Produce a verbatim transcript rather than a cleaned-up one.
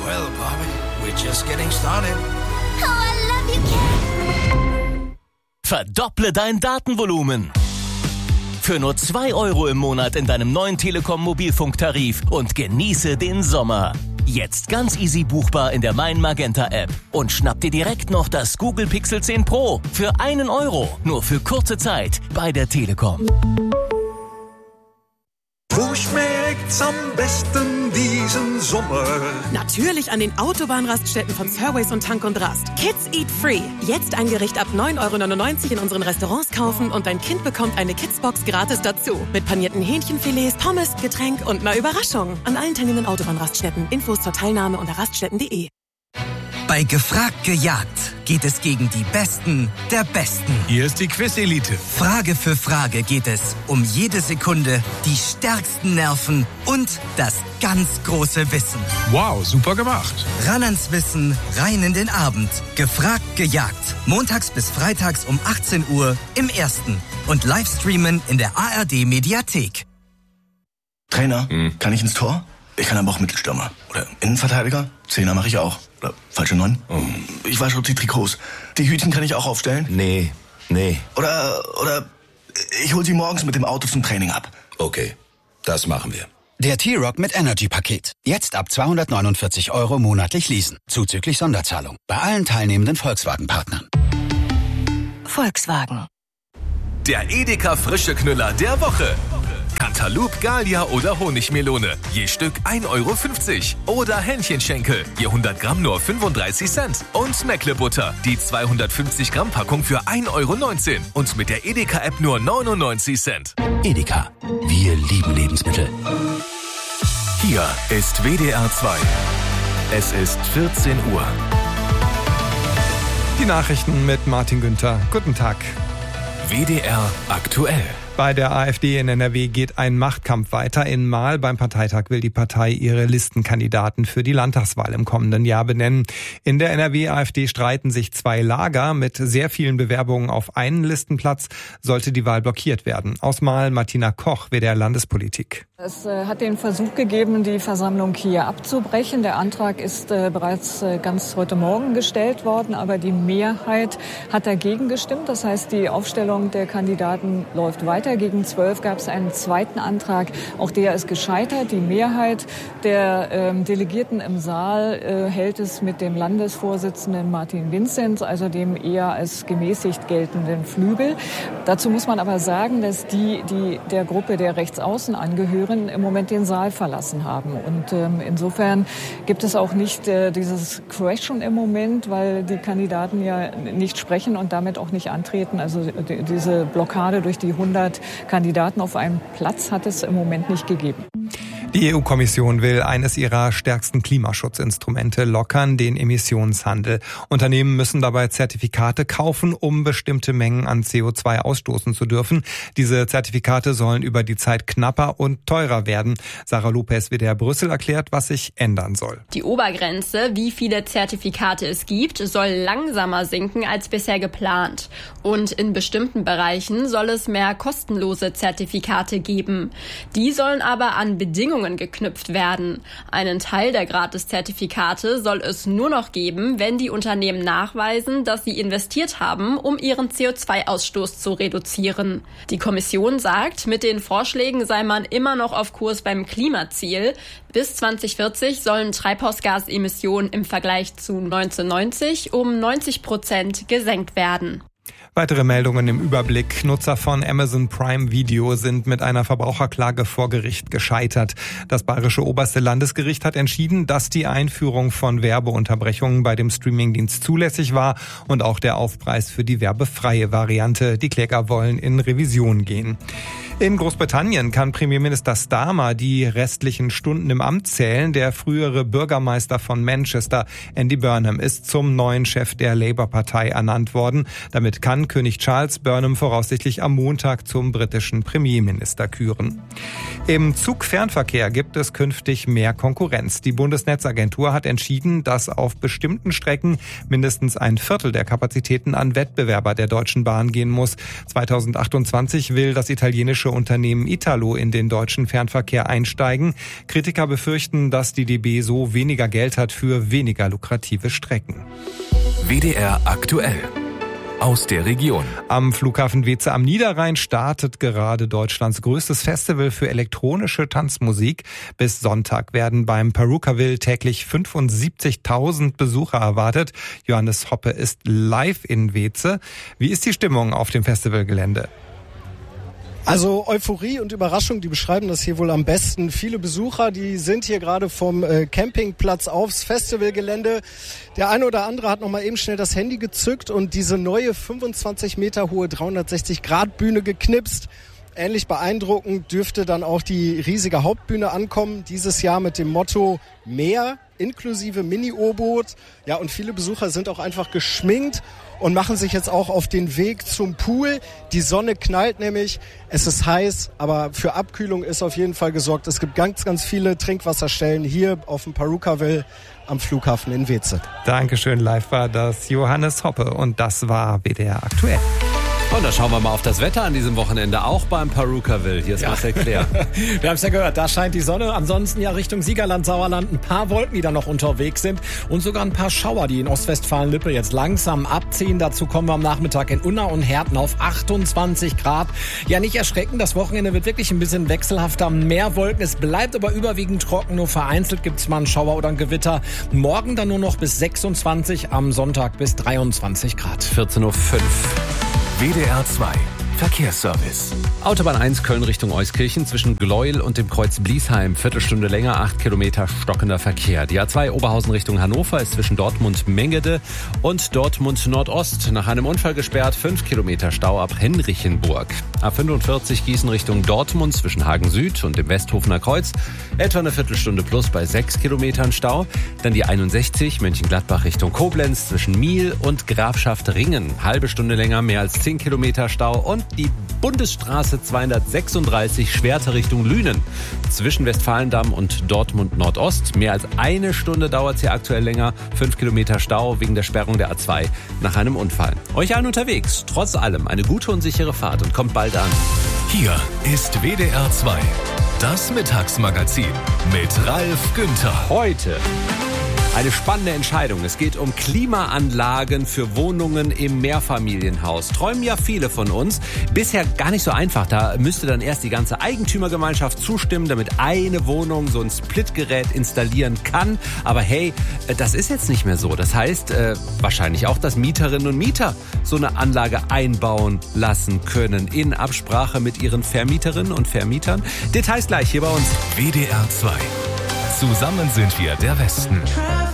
Well, Bobby, we're just getting started. Oh, I love you, Ken. Verdopple dein Datenvolumen. Für nur zwei Euro im Monat in deinem neuen Telekom-Mobilfunktarif und genieße den Sommer. Jetzt ganz easy buchbar in der Mein Magenta App. Und schnapp dir direkt noch das Google Pixel zehn Pro für einen Euro. Nur für kurze Zeit bei der Telekom. Wo schmeckt's am besten diesen Sommer? Natürlich an den Autobahnraststätten von Surways und Tank und Rast. Kids Eat Free. Jetzt ein Gericht ab neun Euro neunundneunzig in unseren Restaurants kaufen und dein Kind bekommt eine Kidsbox gratis dazu. Mit panierten Hähnchenfilets, Pommes, Getränk und einer Überraschung. An allen teilnehmenden Autobahnraststätten. Infos zur Teilnahme unter raststätten punkt de. Bei Gefragt gejagt geht es gegen die Besten der Besten. Hier ist die Quiz-Elite. Frage für Frage geht es um jede Sekunde, die stärksten Nerven und das ganz große Wissen. Wow, super gemacht. Ran ans Wissen, rein in den Abend. Gefragt gejagt. Montags bis freitags um achtzehn Uhr im Ersten. Und Livestreamen in der A R D-Mediathek. Trainer, hm. kann ich ins Tor? Ich kann aber auch Mittelstürmer. Oder Innenverteidiger? Zehner mache ich auch. Oder falsche Neun? Oh. Ich wasche die Trikots. Die Hütchen kann ich auch aufstellen? Nee, nee. Oder, oder ich hole sie morgens mit dem Auto zum Training ab. Okay, das machen wir. Der T-Rock mit Energy-Paket. Jetzt ab zweihundertneunundvierzig Euro monatlich leasen. Zuzüglich Sonderzahlung. Bei allen teilnehmenden Volkswagen-Partnern. Volkswagen. Der Edeka frische Knüller der Woche. Cantaloupe, Gallia oder Honigmelone. Je Stück ein Euro fünfzig. Oder Hähnchenschenkel. Je hundert Gramm nur fünfunddreißig Cent. Und Meckle-Butter. Die zweihundertfünfzig Gramm Packung für ein Euro neunzehn. Und mit der Edeka-App nur neunundneunzig Cent. Edeka. Wir lieben Lebensmittel. Hier ist W D R zwei. Es ist vierzehn Uhr. Die Nachrichten mit Martin Günther. Guten Tag. W D R aktuell. Bei der AfD in N R W geht ein Machtkampf weiter. In Marl beim Parteitag will die Partei ihre Listenkandidaten für die Landtagswahl im kommenden Jahr benennen. In der N R W-AfD streiten sich zwei Lager. Mit sehr vielen Bewerbungen auf einen Listenplatz sollte die Wahl blockiert werden. Aus Marl Martina Koch, W D R Landespolitik. Es äh, hat den Versuch gegeben, die Versammlung hier abzubrechen. Der Antrag ist äh, bereits äh, ganz heute Morgen gestellt worden, aber die Mehrheit hat dagegen gestimmt. Das heißt, die Aufstellung der Kandidaten läuft weiter. Gegen zwölf gab es einen zweiten Antrag. Auch der ist gescheitert. Die Mehrheit der ähm, Delegierten im Saal äh, hält es mit dem Landesvorsitzenden Martin Vinzenz, also dem eher als gemäßigt geltenden Flügel. Dazu muss man aber sagen, dass die, die der Gruppe der Rechtsaußen angehören, im Moment den Saal verlassen haben. Und ähm, insofern gibt es auch nicht äh, dieses Crashen im Moment, weil die Kandidaten ja nicht sprechen und damit auch nicht antreten. Also die, diese Blockade durch die hundert Kandidaten auf einem Platz hat es im Moment nicht gegeben. Die E U-Kommission will eines ihrer stärksten Klimaschutzinstrumente lockern, den Emissionshandel. Unternehmen müssen dabei Zertifikate kaufen, um bestimmte Mengen an C O zwei ausstoßen zu dürfen. Diese Zertifikate sollen über die Zeit knapper und teurer werden. Sarah Lopez, W D R Brüssel, erklärt, was sich ändern soll. Die Obergrenze, wie viele Zertifikate es gibt, soll langsamer sinken als bisher geplant. Und in bestimmten Bereichen soll es mehr kostenlose Zertifikate geben. Die sollen aber an Bedingungen geknüpft werden. Einen Teil der Gratis-Zertifikate soll es nur noch geben, wenn die Unternehmen nachweisen, dass sie investiert haben, um ihren C O zwei Ausstoß zu reduzieren. Die Kommission sagt, mit den Vorschlägen sei man immer noch auf Kurs beim Klimaziel. Bis zwanzig vierzig sollen Treibhausgasemissionen im Vergleich zu neunzehnhundertneunzig um neunzig Prozent gesenkt werden. Weitere Meldungen im Überblick. Nutzer von Amazon Prime Video sind mit einer Verbraucherklage vor Gericht gescheitert. Das Bayerische Oberste Landesgericht hat entschieden, dass die Einführung von Werbeunterbrechungen bei dem Streamingdienst zulässig war und auch der Aufpreis für die werbefreie Variante. Die Kläger wollen in Revision gehen. In Großbritannien kann Premierminister Starmer die restlichen Stunden im Amt zählen. Der frühere Bürgermeister von Manchester, Andy Burnham, ist zum neuen Chef der Labour-Partei ernannt worden. Damit kann kann König Charles Burnham voraussichtlich am Montag zum britischen Premierminister küren. Im Zugfernverkehr gibt es künftig mehr Konkurrenz. Die Bundesnetzagentur hat entschieden, dass auf bestimmten Strecken mindestens ein Viertel der Kapazitäten an Wettbewerber der Deutschen Bahn gehen muss. zweitausendachtundzwanzig will das italienische Unternehmen Italo in den deutschen Fernverkehr einsteigen. Kritiker befürchten, dass die D B so weniger Geld hat für weniger lukrative Strecken. W D R aktuell. Aus der Region. Am Flughafen Weeze am Niederrhein startet gerade Deutschlands größtes Festival für elektronische Tanzmusik. Bis Sonntag werden beim Perukaville täglich fünfundsiebzigtausend Besucher erwartet. Johannes Hoppe ist live in Weeze. Wie ist die Stimmung auf dem Festivalgelände? Also Euphorie und Überraschung, die beschreiben das hier wohl am besten. Viele Besucher, die sind hier gerade vom äh, Campingplatz aufs Festivalgelände. Der eine oder andere hat noch mal eben schnell das Handy gezückt und diese neue fünfundzwanzig Meter hohe dreihundertsechzig Grad Bühne geknipst. Ähnlich beeindruckend dürfte dann auch die riesige Hauptbühne ankommen. Dieses Jahr mit dem Motto Meer inklusive Mini-U-Boot. Ja, und viele Besucher sind auch einfach geschminkt und machen sich jetzt auch auf den Weg zum Pool. Die Sonne knallt nämlich, es ist heiß, aber für Abkühlung ist auf jeden Fall gesorgt. Es gibt ganz, ganz viele Trinkwasserstellen hier auf dem Perukaville am Flughafen in Weeze. Dankeschön, live war das Johannes Hoppe und das war W D R aktuell. Und da schauen wir mal auf das Wetter an diesem Wochenende, auch beim Perukaville. Hier ist ja. Marcel Claire. Wir haben es ja gehört, da scheint die Sonne. Ansonsten ja Richtung Siegerland, Sauerland ein paar Wolken, die da noch unterwegs sind. Und sogar ein paar Schauer, die in Ostwestfalen-Lippe jetzt langsam abziehen. Dazu kommen wir am Nachmittag in Unna und Herten auf achtundzwanzig Grad. Ja, nicht erschrecken, das Wochenende wird wirklich ein bisschen wechselhafter. Mehr Wolken, es bleibt aber überwiegend trocken. Nur vereinzelt gibt es mal einen Schauer oder ein Gewitter. Morgen dann nur noch bis sechsundzwanzig, am Sonntag bis dreiundzwanzig Grad. vierzehn Uhr fünf. W D R zwei Verkehrsservice. Autobahn eins Köln Richtung Euskirchen zwischen Gleuel und dem Kreuz Bliesheim. Viertelstunde länger, acht Kilometer stockender Verkehr. Die A zwei Oberhausen Richtung Hannover ist zwischen Dortmund-Mengede und Dortmund-Nordost nach einem Unfall gesperrt. Fünf Kilometer Stau ab Henrichenburg. A fünfundvierzig Gießen Richtung Dortmund zwischen Hagen Süd und dem Westhofener Kreuz. Etwa eine Viertelstunde plus bei sechs Kilometern Stau. Dann die einundsechzig Mönchengladbach Richtung Koblenz zwischen Miel und Grafschaft Ringen. Halbe Stunde länger, mehr als zehn Kilometer Stau. Und die Bundesstraße zweihundertsechsunddreißig Schwerte Richtung Lünen. Zwischen Westfalendamm und Dortmund Nordost. Mehr als eine Stunde dauert es hier aktuell länger. Fünf Kilometer Stau wegen der Sperrung der A zwei nach einem Unfall. Euch allen unterwegs. Trotz allem eine gute und sichere Fahrt und kommt bald an. Hier ist W D R zwei. Das Mittagsmagazin mit Ralf Günther. Heute eine spannende Entscheidung. Es geht um Klimaanlagen für Wohnungen im Mehrfamilienhaus. Träumen ja viele von uns. Bisher gar nicht so einfach. Da müsste dann erst die ganze Eigentümergemeinschaft zustimmen, damit eine Wohnung so ein Splitgerät installieren kann. Aber hey, das ist jetzt nicht mehr so. Das heißt, äh, wahrscheinlich auch, dass Mieterinnen und Mieter so eine Anlage einbauen lassen können. In Absprache mit ihren Vermieterinnen und Vermietern. Details gleich hier bei uns. W D R zwei. Zusammen sind wir der Westen.